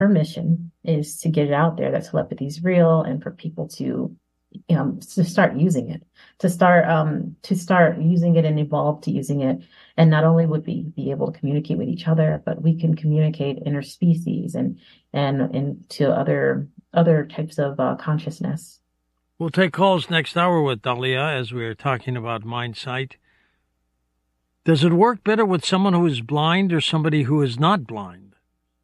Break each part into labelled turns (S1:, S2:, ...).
S1: her mission is to get it out there that telepathy is real and for people to start using it, to start using it and evolve to using it. And not only would we be able to communicate with each other, but we can communicate interspecies and to other types of consciousness.
S2: We'll take calls next hour with Dahlia as we are talking about mind sight. Does it work better with someone who is blind or somebody who is not blind?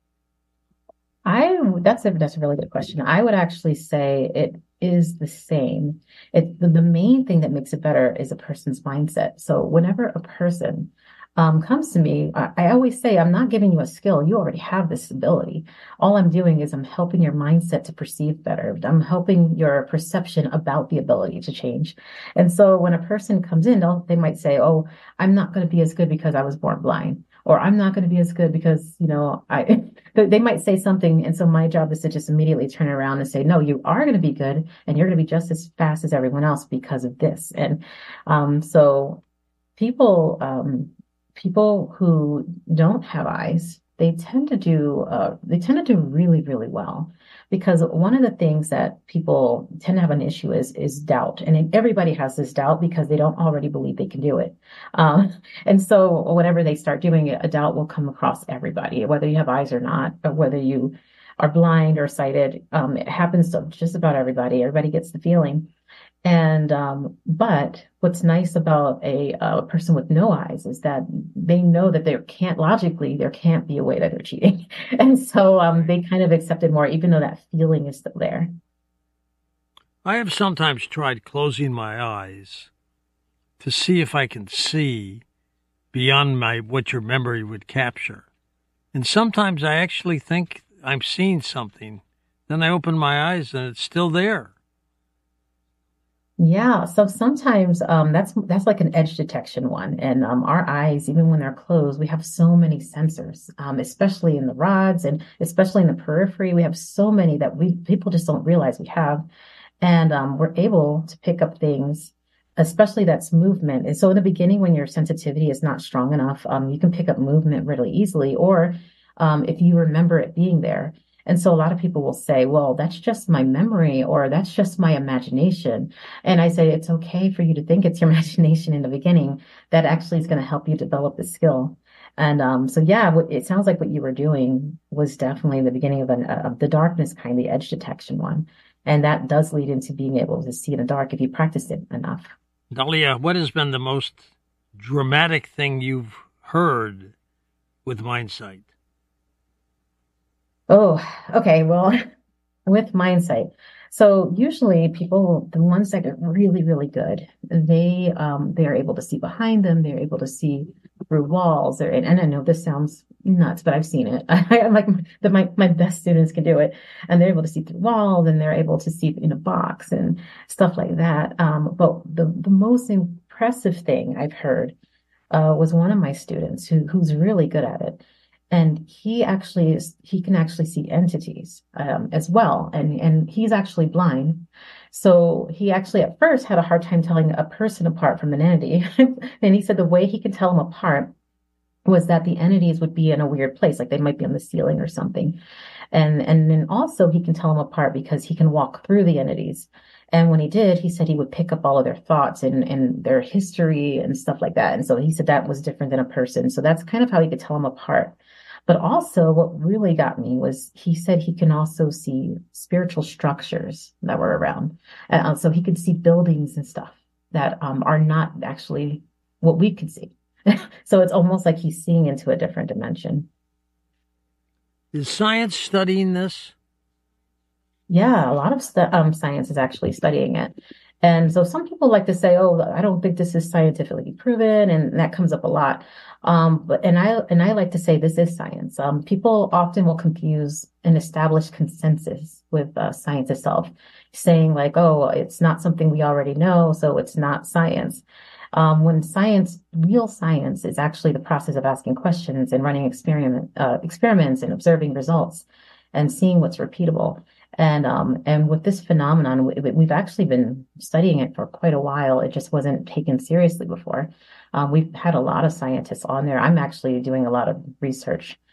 S1: That's a really good question. I would actually say it is the same. The main thing that makes it better is a person's mindset. So whenever a person comes to me, I always say, I'm not giving you a skill. You already have this ability. All I'm doing is I'm helping your mindset to perceive better. I'm helping your perception about the ability to change. And so when a person comes in, they might say, oh, I'm not going to be as good because I was born blind. Or I'm not going to be as good because, they might say something. And so my job is to just immediately turn around and say, no, you are going to be good and you're going to be just as fast as everyone else because of this. And so people who don't have eyes, they tend to do really, really well, because one of the things that people tend to have an issue is doubt. And everybody has this doubt because they don't already believe they can do it. And so whenever they start doing it, a doubt will come across everybody, whether you have eyes or not, or whether you are blind or sighted. It happens to just about everybody. Everybody gets the feeling. And but what's nice about a person with no eyes is that they know that there can't be a way that they're cheating. And so they kind of accept it more, even though that feeling is still there.
S2: I have sometimes tried closing my eyes to see if I can see beyond what your memory would capture. And sometimes I actually think I'm seeing something. Then I open my eyes and it's still there.
S1: Yeah, so sometimes that's like an edge detection one, and our eyes, even when they're closed, we have so many sensors, especially in the rods and especially in the periphery. We have so many that people just don't realize we have, and we're able to pick up things, especially that's movement. And so in the beginning, when your sensitivity is not strong enough, you can pick up movement really easily, or if you remember it being there. And so a lot of people will say, well, that's just my memory or that's just my imagination. And I say, it's okay for you to think it's your imagination in the beginning. That actually is going to help you develop the skill. And so, yeah, it sounds like what you were doing was definitely the beginning of the darkness kind, the edge detection one. And that does lead into being able to see in the dark if you practice it enough.
S2: Dahlia, what has been the most dramatic thing you've heard with Mindsight?
S1: Oh, okay. Well, with mindsight. So usually people, the ones that get really, really good, they are able to see behind them. They're able to see through walls. And I know this sounds nuts, but I've seen it. I'm like my best students can do it, and they're able to see through walls, and they're able to see in a box and stuff like that. But the most impressive thing I've heard was one of my students who's really good at it. And he can actually see entities, as well. And he's actually blind. So he actually at first had a hard time telling a person apart from an entity. And he said the way he could tell them apart was that the entities would be in a weird place, like they might be on the ceiling or something. And then also he can tell them apart because he can walk through the entities. And when he did, he said he would pick up all of their thoughts and their history and stuff like that. And so he said that was different than a person. So that's kind of how he could tell them apart. But also what really got me was he said he can also see spiritual structures that were around. So he could see buildings and stuff that are not actually what we could see. So it's almost like he's seeing into a different dimension.
S2: Is science studying this?
S1: Yeah, a lot of science is actually studying it. And so some people like to say, oh, I don't think this is scientifically proven, and that comes up a lot. But I like to say this is science. People often will confuse an established consensus with science itself, saying like, oh, it's not something we already know, so it's not science. When real science is actually the process of asking questions and running experiments and observing results and seeing what's repeatable. And with this phenomenon, we've actually been studying it for quite a while. It just wasn't taken seriously before. We've had a lot of scientists on there. I'm actually doing a lot of research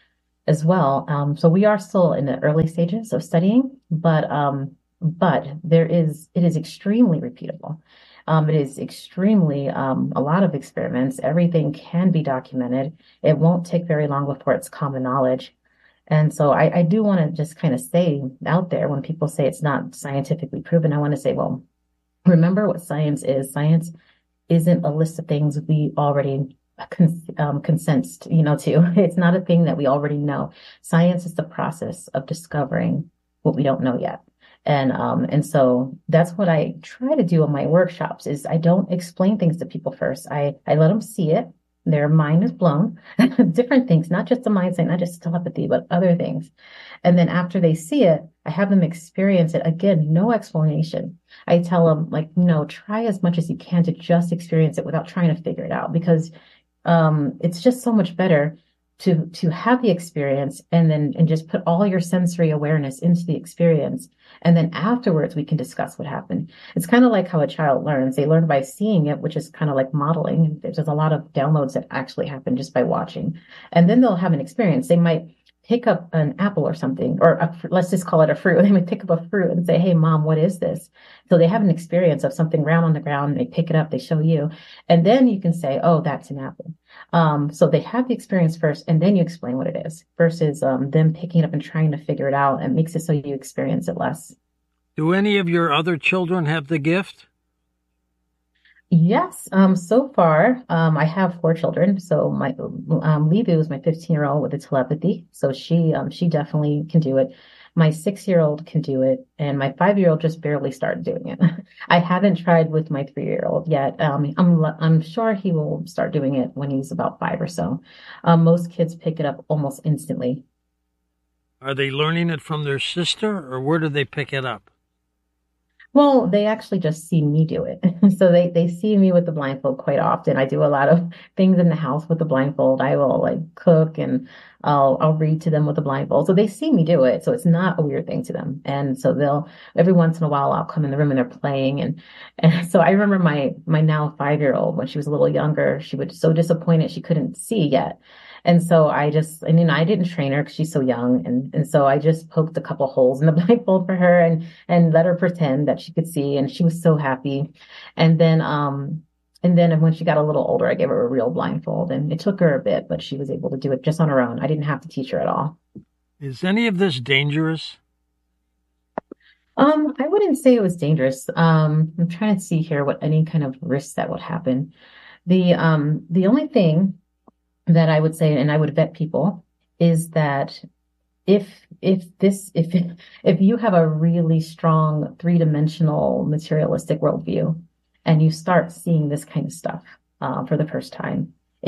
S1: as well. So we are still in the early stages of studying, but it is extremely repeatable. It is extremely a lot of experiments. Everything can be documented. It won't take very long before it's common knowledge. And so I do want to just kind of stay out there when people say it's not scientifically proven. I want to say, well, remember what science is. Science isn't a list of things we already consent, to. It's not a thing that we already know. Science is the process of discovering what we don't know yet. And so that's what I try to do in my workshops is I don't explain things to people first. I let them see it. Their mind is blown. Different things, not just the mindset, not just telepathy, but other things. And then after they see it, I have them experience it. Again, no explanation. I tell them, like, try as much as you can to just experience it without trying to figure it out because it's just so much better to have the experience and just put all your sensory awareness into the experience. And then afterwards, we can discuss what happened. It's kind of like how a child learns. They learn by seeing it, which is kind of like modeling. There's a lot of downloads that actually happen just by watching. And then they'll have an experience. They might pick up an apple or something, or let's just call it a fruit. They might pick up a fruit and say, "Hey, mom, what is this?" So they have an experience of something round on the ground. And they pick it up, they show you, and then you can say, "Oh, that's an apple." So they have the experience first, and then you explain what it is, versus them picking it up and trying to figure it out. It makes it so you experience it less.
S2: Do any of your other children have the gift?
S1: Yes, so far, I have four children. So my Livu is my 15-year-old with the telepathy. So she definitely can do it. My 6-year-old can do it, and my 5-year-old just barely started doing it. I haven't tried with my 3-year-old yet. I'm sure he will start doing it when he's about 5 or so. Most kids pick it up almost instantly.
S2: Are they learning it from their sister, or where do they pick it up?
S1: Well, they actually just see me do it. So they see me with the blindfold quite often. I do a lot of things in the house with the blindfold. I will like cook and I'll read to them with the blindfold. So they see me do it. So it's not a weird thing to them. And so they'll every once in a while I'll come in the room and they're playing and so I remember my now 5-year-old when she was a little younger, she was so disappointed she couldn't see yet. And so I didn't train her because she's so young. And so I just poked a couple holes in the blindfold for her and let her pretend that she could see. And she was so happy. And then when she got a little older, I gave her a real blindfold and it took her a bit, but she was able to do it just on her own. I didn't have to teach her at all.
S2: Is any of this dangerous?
S1: I wouldn't say it was dangerous. I'm trying to see here what any kind of risk that would happen. The only thing that I would say, and I would vet people, is that if if you have a really strong three-dimensional materialistic worldview and you start seeing this kind of stuff for the first time,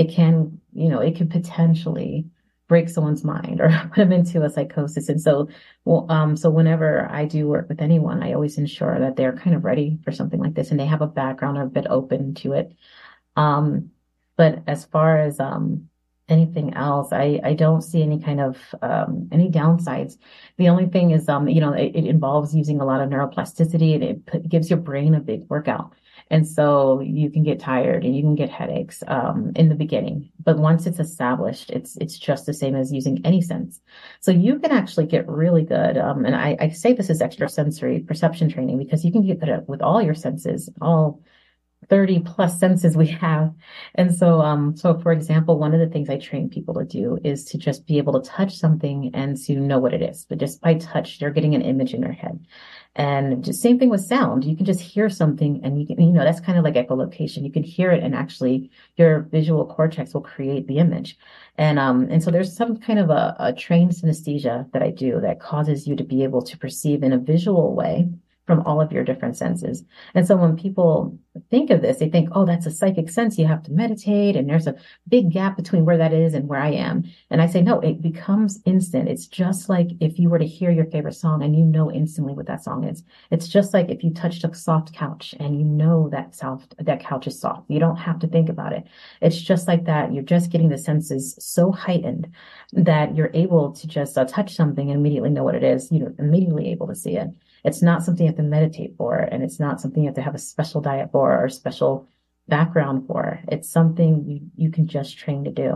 S1: it can potentially break someone's mind or put them into a psychosis. And so, well, so whenever I do work with anyone, I always ensure that they're kind of ready for something like this and they have a background or a bit open to it. Um, but as far as anything else, I don't see any kind of any downsides. The only thing is, it involves using a lot of neuroplasticity and gives your brain a big workout. And so you can get tired and you can get headaches in the beginning. But once it's established, it's just the same as using any sense. So you can actually get really good. And I say this is extrasensory perception training because you can get good at with all your senses, all 30 plus senses we have. And so for example, one of the things I train people to do is to just be able to touch something and to know what it is. But just by touch, they're getting an image in their head. And just same thing with sound. You can just hear something and that's kind of like echolocation. You can hear it and actually your visual cortex will create the image. And so there's some kind of a trained synesthesia that I do that causes you to be able to perceive in a visual way from all of your different senses. And so when people think of this, they think, oh, that's a psychic sense. You have to meditate. And there's a big gap between where that is and where I am. And I say, no, it becomes instant. It's just like if you were to hear your favorite song and you know instantly what that song is. It's just like if you touched a soft couch and you know that couch is soft. You don't have to think about it. It's just like that. You're just getting the senses so heightened that you're able to just touch something and immediately know what it is. You're immediately able to see it. It's not something you have to meditate for, and it's not something you have to have a special diet for or special background for. It's something you can just train to do.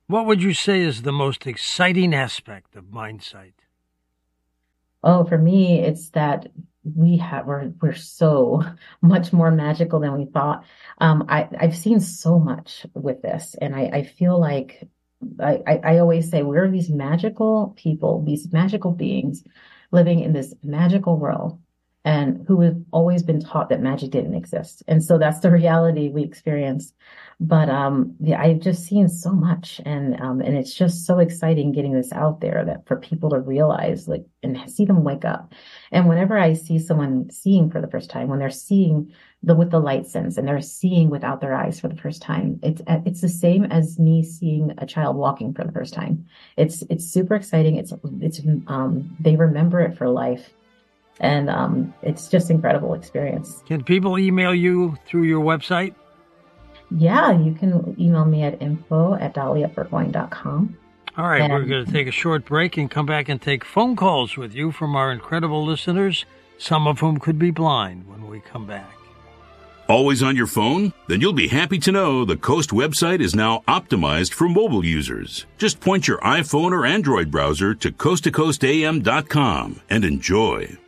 S2: What would you say is the most exciting aspect of MindSight?
S1: Oh, for me, it's that we're so much more magical than we thought. I've seen so much with this, and I feel like I always say we're these magical people, these magical beings living in this magical world, and who have always been taught that magic didn't exist. And so that's the reality we experience. But yeah, I've just seen so much, and it's just so exciting getting this out there that for people to realize, like, and see them wake up. And whenever I see someone seeing for the first time, when they're seeing with the light sense and they're seeing without their eyes for the first time, it's the same as me seeing a child walking for the first time. It's super exciting. It's they remember it for life. And it's just incredible experience.
S2: Can people email you through your website?
S1: Yeah, you can email me at info@dahliaburgoyne.com.
S2: All right, we're going to take a short break and come back and take phone calls with you from our incredible listeners, some of whom could be blind, when we come back.
S3: Always on your phone? Then you'll be happy to know the Coast website is now optimized for mobile users. Just point your iPhone or Android browser to coasttocoastam.com and enjoy.